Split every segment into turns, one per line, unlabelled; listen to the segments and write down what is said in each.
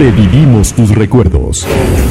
Revivimos tus recuerdos.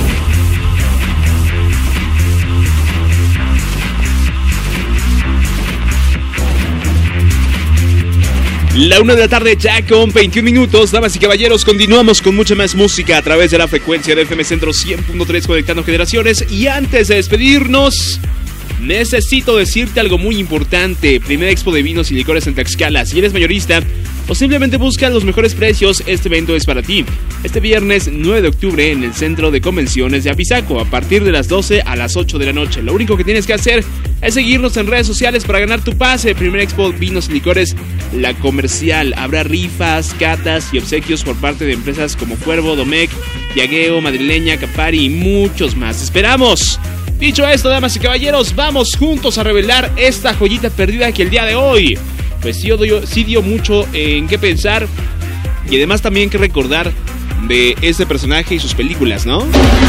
La 1 de la tarde ya con 21 minutos, damas y caballeros, continuamos con mucha más música a través de la frecuencia de FM Centro 100.3 conectando generaciones. Y antes de despedirnos, necesito decirte algo muy importante. Primera Expo de Vinos y Licores en Tlaxcala. Si eres mayorista o simplemente buscas los mejores precios, este evento es para ti. Este viernes 9 de octubre en el Centro de Convenciones de Apizaco, a partir de las 12 a las 8 de la noche. Lo único que tienes que hacer es seguirnos en redes sociales para ganar tu pase. Primera Expo Vinos y Licores, la comercial. Habrá rifas, catas y obsequios por parte de empresas como Cuervo, Domecq, Diageo, Madrileña, Campari y muchos más. ¡Esperamos! Dicho esto, damas y caballeros, vamos juntos a revelar esta joyita perdida que el día de hoy pues sí dio mucho en qué pensar y además también que recordar de este personaje y sus películas, ¿no?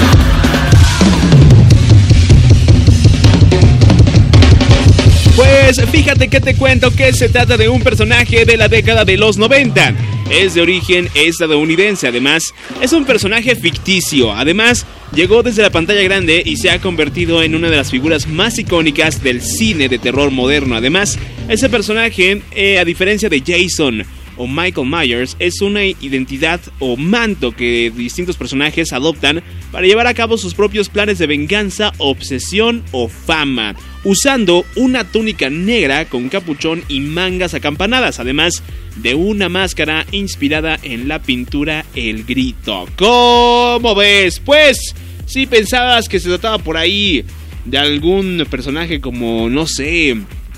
Pues fíjate que te cuento que se trata de un personaje de la década de los 90. Es de origen estadounidense, además es un personaje ficticio. Además llegó desde la pantalla grande y se ha convertido en una de las figuras más icónicas del cine de terror moderno. Además, ese personaje, a diferencia de Jason o Michael Myers, es una identidad o manto que distintos personajes adoptan para llevar a cabo sus propios planes de venganza, obsesión o fama, usando una túnica negra con capuchón y mangas acampanadas, además de una máscara inspirada en la pintura El Grito. ¿Cómo ves? Pues, si pensabas que se trataba por ahí de algún personaje como, no sé,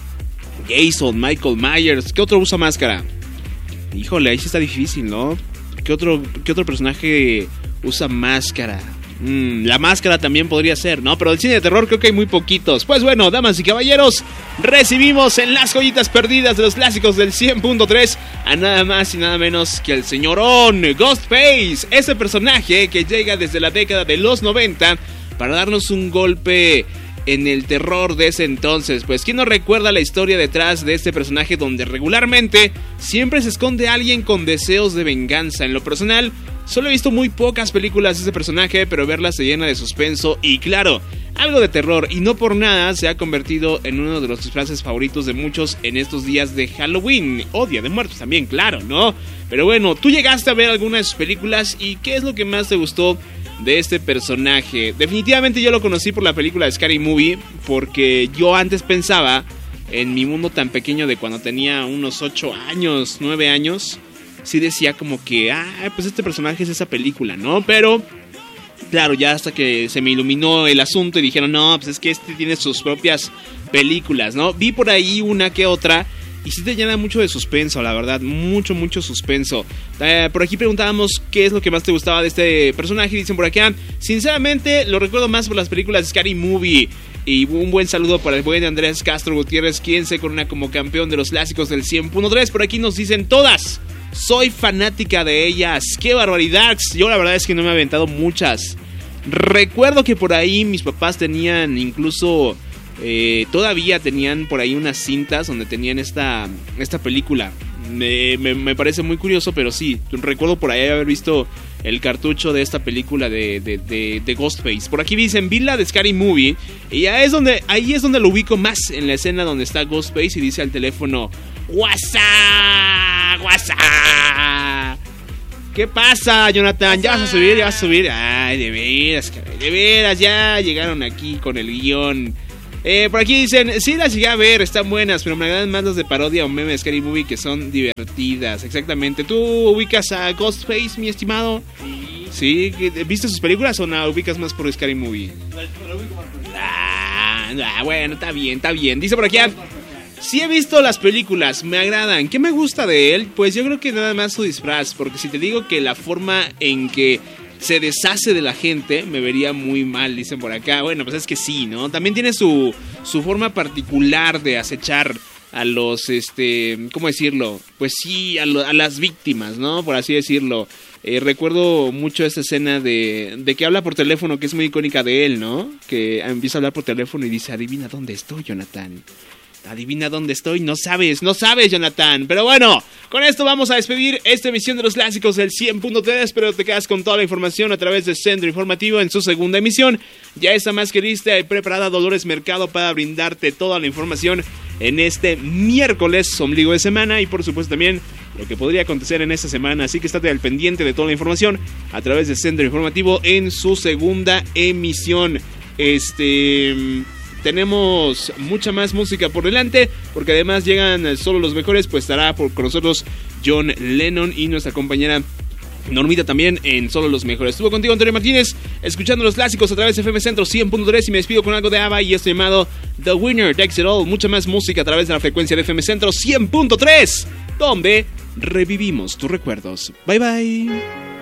Jason, Michael Myers, ¿qué otro usa máscara? Híjole, ahí sí está difícil, ¿no? ¿Qué otro personaje usa máscara? La máscara también podría ser, ¿no? Pero del cine de terror creo que hay muy poquitos. Pues bueno, damas y caballeros, recibimos en las joyitas perdidas de los clásicos del 100.3 a nada más y nada menos que al señorón Ghostface. Ese personaje que llega desde la década de los 90 para darnos un golpe en el terror de ese entonces. Pues ¿quién no recuerda la historia detrás de este personaje donde regularmente siempre se esconde alguien con deseos de venganza? En lo personal, solo he visto muy pocas películas de ese personaje, pero verlas se llena de suspenso y, claro, algo de terror, y no por nada se ha convertido en uno de los disfraces favoritos de muchos en estos días de Halloween o Día de Muertos también, claro, ¿no? Pero bueno, tú llegaste a ver alguna de sus películas y ¿qué es lo que más te gustó de este personaje? Definitivamente yo lo conocí por la película de Scary Movie, porque yo antes pensaba en mi mundo tan pequeño de cuando tenía unos 8 años, 9 años, sí decía como que, pues este personaje es esa película, ¿no? Pero claro, ya hasta que se me iluminó el asunto y dijeron, no, pues es que este tiene sus propias películas, ¿no? Vi por ahí una que otra y sí te llena mucho de suspenso, la verdad, mucho suspenso. Por aquí preguntábamos qué es lo que más te gustaba de este personaje y dicen por acá, sinceramente lo recuerdo más por las películas de Scary Movie. Y un buen saludo para el buen Andrés Castro Gutiérrez, quien se corona como campeón de los clásicos del 100.3. Por aquí nos dicen todas, soy fanática de ellas. ¡Qué barbaridad! Yo la verdad es que no me he aventado muchas. Recuerdo que por ahí mis papás tenían incluso... todavía tenían por ahí unas cintas donde tenían esta película. Me parece muy curioso, pero sí, recuerdo por ahí haber visto el cartucho de esta película de Ghostface. Por aquí dicen, vi la de Scary Movie y ahí es donde lo ubico más, en la escena donde está Ghostface y dice al teléfono, WhatsApp. ¿Qué pasa, Jonathan? ¿Ya vas a subir? Ay, de veras, ya llegaron aquí con el guión. Por aquí dicen, sí las llegué a ver, están buenas, pero me agradan más las de parodia o meme de Scary Movie, que son divertidas. Exactamente. ¿Tú ubicas a Ghostface, mi estimado? Sí. ¿Viste sus películas o no? ¿Ubicas más por Scary Movie? Bueno, está bien. Dice por aquí, sí he visto las películas, me agradan. ¿Qué me gusta de él? Pues yo creo que nada más su disfraz, porque si te digo que la forma en que se deshace de la gente, me vería muy mal, dicen por acá. Bueno, pues es que sí, ¿no? También tiene su forma particular de acechar a los, ¿cómo decirlo? Pues sí, a las víctimas, ¿no? Por así decirlo. Recuerdo mucho esa escena de que habla por teléfono, que es muy icónica de él, ¿no? Que empieza a hablar por teléfono y dice, adivina dónde estoy, Jonathan. Adivina dónde estoy, no sabes, Jonathan. Pero bueno, con esto vamos a despedir esta emisión de los clásicos del 100.3. Espero te quedas con toda la información a través del Centro Informativo en su segunda emisión. Ya está más que lista y preparada Dolores Mercado para brindarte toda la información en este miércoles, ombligo de semana, y por supuesto también lo que podría acontecer en esta semana. Así que estate al pendiente de toda la información a través del Centro Informativo en su segunda emisión. Tenemos mucha más música por delante, porque además llegan solo los mejores, pues estará con nosotros John Lennon y nuestra compañera Normita también en Solo los Mejores. Estuvo contigo Antonio Martínez, escuchando los clásicos a través de FM Centro 100.3, y me despido con algo de ABBA y esto llamado The Winner Takes It All. Mucha más música a través de la frecuencia de FM Centro 100.3, donde revivimos tus recuerdos. Bye bye.